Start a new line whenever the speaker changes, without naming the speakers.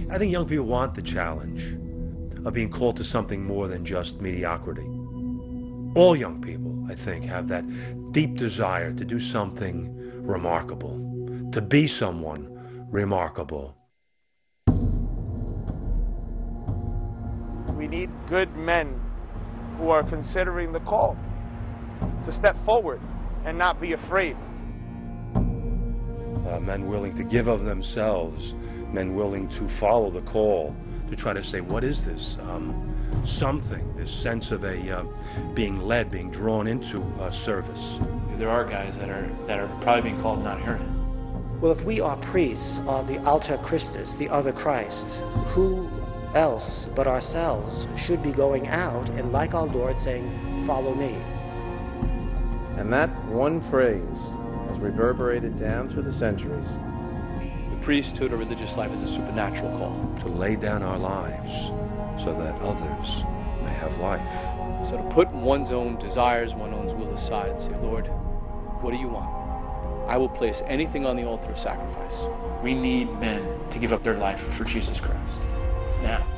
I think young people want the challenge of being called to something more than just mediocrity. All young people, I think, have that deep desire to do something remarkable, to be someone remarkable.
We need good men who are considering the call to step forward and not be afraid.
Men willing to give of themselves, men willing to follow the call, to try to say, what is this? Something, this sense of being led, being drawn into service.
There are guys that are probably being called not hearing it.
Well, if we are priests of the alter Christus, the other Christ, who else but ourselves should be going out and, like our Lord, saying, follow me?
And that one phrase has reverberated down through the centuries.
The priesthood or religious life is a supernatural call.
To lay down our lives so that others may have life.
So to put one's own desires, one's own will aside and say, Lord, what do you want? I will place anything on the altar of sacrifice. We need men to give up their life for Jesus Christ. Now.